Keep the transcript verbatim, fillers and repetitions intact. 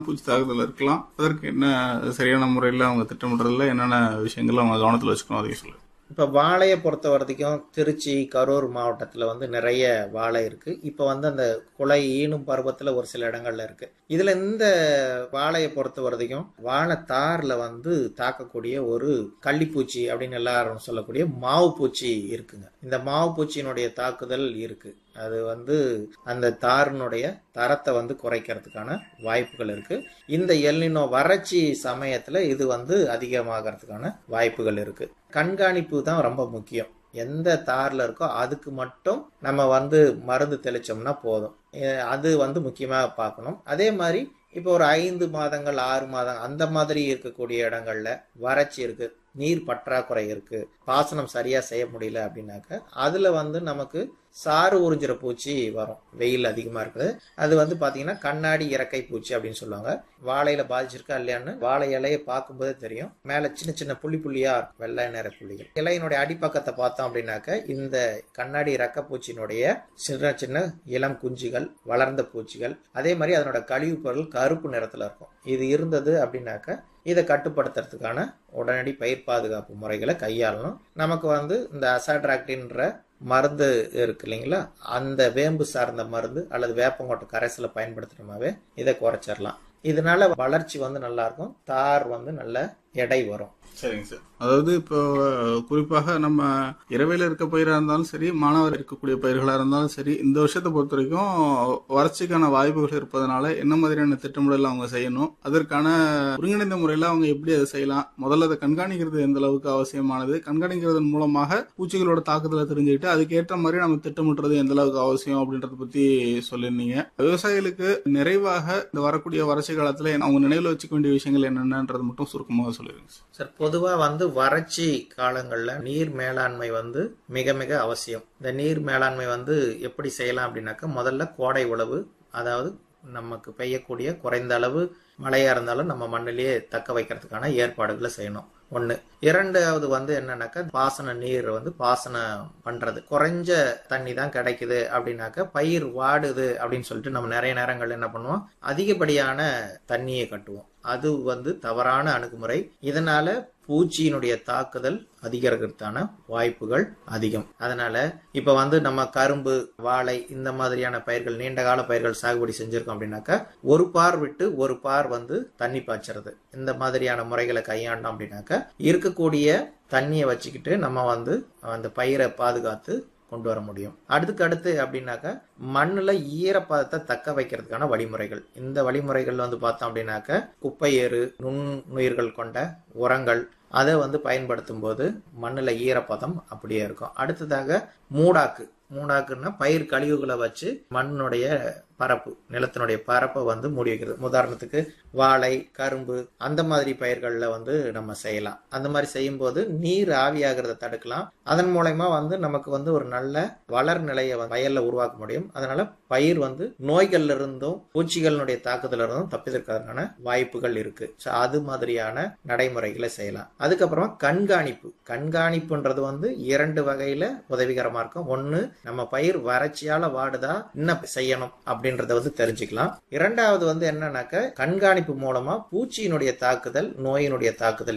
பூச்சி தாக்குதல் இருக்கலாம். அதற்கு என்ன சரியான முறையில் அவங்க திட்டமிடுறதுல என்னென்ன விஷயங்கள் அவங்க கவனத்தில் வச்சுக்கணும் அதையும் சொல்லுங்க. இப்போ வாழையை பொறுத்த வரைக்கும் திருச்சி, கரூர் மாவட்டத்தில் வந்து நிறைய வாழை இருக்குது. இப்போ வந்து அந்த குலை ஈனும் பருவத்தில் ஒரு சில இடங்கள்ல இருக்குது. இதில் இந்த வாழையை பொறுத்த வரைக்கும் வாழை தாரில் வந்து தாக்கக்கூடிய ஒரு கள்ளிப்பூச்சி அப்படின்னு எல்லாரும் சொல்லக்கூடிய மாவு பூச்சி இருக்குங்க. இந்த மாவு பூச்சியினுடைய தாக்குதல் இருக்குது. அது வந்து அந்த தாரினுடைய தரத்தை வந்து குறைக்கிறதுக்கான வாய்ப்புகள் இருக்கு. இந்த எல்னினோ வறட்சி சமயத்துல இது வந்து அதிகமாகிறதுக்கான வாய்ப்புகள் இருக்கு. கண்காணிப்பு தான் ரொம்ப முக்கியம். எந்த தார்ல இருக்கோ அதுக்கு மட்டும் நம்ம வந்து மருந்து தெளிச்சோம்னா போதும். அது வந்து முக்கியமா பார்க்கணும். அதே மாதிரி இப்போ ஒரு ஐந்து மாதங்கள் ஆறு மாதம் அந்த மாதிரி இருக்கக்கூடிய இடங்கள்ல வறட்சி இருக்கு, நீர் பற்றாக்குறை இருக்கு, பாசனம் சரியா செய்ய முடியல அப்படின்னாக்க அதுல வந்து நமக்கு சாறு உறிஞ்சிற பூச்சி வரும். வெயில் அதிகமா இருக்குது. அது வந்து பாத்தீங்கன்னா கண்ணாடி இறக்கை பூச்சி அப்படின்னு சொல்லுவாங்க. வாழையில பாதிச்சிருக்கா இல்லையான்னு வாழை இலையை பார்க்கும்போதே தெரியும். மேல சின்ன சின்ன புள்ளி புள்ளியா இருக்கும், வெள்ளை நிற புள்ளிகள். இலையினுடைய அடிப்பக்கத்தை பார்த்தோம் அப்படின்னாக்க இந்த கண்ணாடி இறக்க பூச்சியினுடைய சின்ன சின்ன இளம் குஞ்சுகள், வளர்ந்த பூச்சிகள், அதே மாதிரி அதனோட கழிவு பொருள் கருப்பு நிறத்துல இருக்கும். இது இருந்தது அப்படின்னாக்க இதை கட்டுப்படுத்துறதுக்கான உடனடி பயிர் பாதுகாப்பு முறைகளை கையாளணும். நமக்கு வந்து இந்த அசாட்ராக்டின்ற மருந்து இருக்கு இல்லைங்களா, அந்த வேம்பு சார்ந்த மருந்து அல்லது வேப்பங்கொட்டை கரைசலை பயன்படுத்துறோமாவே இதை குறைச்சிடலாம். இதனால வளர்ச்சி வந்து நல்லா இருக்கும், தார் வந்து நல்ல எடை வரும். சரிங்க சார். அதாவது இப்போ குறிப்பாக நம்ம இரவையில் இருக்க பயிராக இருந்தாலும் சரி, மாணவர் இருக்கக்கூடிய பயிர்களாக இருந்தாலும் சரி, இந்த வருஷத்தை பொறுத்த வரைக்கும் வறட்சிக்கான வாய்ப்புகள் இருப்பதனால என்ன மாதிரியான திட்டமிடல் அவங்க செய்யணும், அதற்கான ஒருங்கிணைந்த முறையில் அவங்க எப்படி அதை செய்யலாம், முதல்ல அதை கண்காணிக்கிறது எந்த அளவுக்கு அவசியமானது, கண்காணிக்கிறதன் மூலமாக பூச்சிகளோட தாக்குதலை தெரிஞ்சுக்கிட்டு அதுக்கேற்ற மாதிரி நம்ம திட்டமிடுறது எந்த அளவுக்கு அவசியம் அப்படின்றத பத்தி சொல்லியிருந்தீங்க. விவசாயிகளுக்கு நிறைவாக இந்த வரக்கூடிய வறட்சி காலத்தில் அவங்க நினைவில் வச்சுக்க வேண்டிய விஷயங்கள் என்னென்னன்றது மட்டும் சுருக்கமாக சொல்லிருங்க சார். பொதுவா வந்து வறட்சி காலங்கள்ல நீர் மேலாண்மை வந்து மிக மிக அவசியம். இந்த நீர் மேலாண்மை வந்து எப்படி செய்யலாம் அப்படின்னாக்க, முதல்ல கோடை உழவு, அதாவது நமக்கு பெய்யக்கூடிய குறைந்த அளவு மழையா இருந்தாலும் நம்ம மண்ணிலேயே தக்க வைக்கிறதுக்கான ஏற்பாடுகளை செய்யணும். ஒண்ணு. இரண்டாவது வந்து என்னன்னாக்கா பாசன நீர் வந்து பாசனம் பண்றது. குறைஞ்ச தண்ணி தான் கிடைக்குது அப்படின்னாக்க பயிர் வாடுது அப்படின்னு சொல்லிட்டு நம்ம நிறைய நேரங்கள் என்ன பண்ணுவோம், அதிகப்படியான தண்ணியை கட்டுவோம். அது வந்து தவறான அணுகுமுறை. இதனால பூச்சியினுடைய தாக்குதல் அதிகரிக்கிறதுக்கான வாய்ப்புகள் அதிகம். அதனால இப்ப வந்து நம்ம கரும்பு, வாழை இந்த மாதிரியான பயிர்கள், நீண்ட கால பயிர்கள் சாகுபடி செஞ்சிருக்கோம் அப்படின்னாக்கா ஒரு பார் விட்டு ஒரு பார் வந்து தண்ணி பாய்ச்சறது, இந்த மாதிரியான முறைகளை கையாண்டோம் அப்படின்னாக்கா இருக்கக்கூடிய தண்ணியை வச்சுக்கிட்டு நம்ம வந்து அந்த பயிரை பாதுகாத்து கொண்டு வர முடியும். அடுத்துக்கு அடுத்து அப்படின்னாக்கா மண்ணுல ஈரப்பதத்தை தக்க வைக்கிறதுக்கான வழிமுறைகள். இந்த வழிமுறைகள் வந்து பார்த்தோம் அப்படின்னாக்க குப்பை ஏறு, நுண்ணுயிர்கள் கொண்ட உரங்கள் அதை வந்து பயன்படுத்தும் போது மண்ணுல ஈரப்பதம் அப்படியே இருக்கும். அடுத்ததாக மூடாக்கு. மூடாக்குன்னா பயிர் கழிவுகளை வச்சு மண்ணுடைய பரப்பு, நிலத்தினுடைய பரப்பை வந்து மூடி வைக்கிறது. உதாரணத்துக்கு வாழை, கரும்பு அந்த மாதிரி பயிர்கள்ல வந்து நம்ம செய்யலாம். அந்த மாதிரி செய்யும் போது நீர் ஆவியாகிறத தடுக்கலாம். அதன் மூலமா வந்து நமக்கு வந்து ஒரு நல்ல வளர் நிலையை வயல்ல உருவாக்க முடியும். அதனால பயிர் வந்து நோய்கள்ல இருந்தும் பூச்சிகளுடைய தாக்குதல இருந்தும் தப்பிதற்கான வாய்ப்புகள் இருக்கு. அது மாதிரியான நடைமுறைகளை செய்யலாம். அதுக்கப்புறம் கண்காணிப்பு. கண்காணிப்புன்றது வந்து இரண்டு வகையில உதவிகரமா இருக்கும். ஒன்னு, நம்ம பயிர் வறட்சியால வாடுதா, என்ன செய்யணும் அப்படின்றத வந்து தெரிஞ்சுக்கலாம். இரண்டாவது வந்து என்னன்னாக்க கண்காணிப்பு மூலமா பூச்சியினுடைய தாக்குதல், நோயினுடைய தாக்குதல்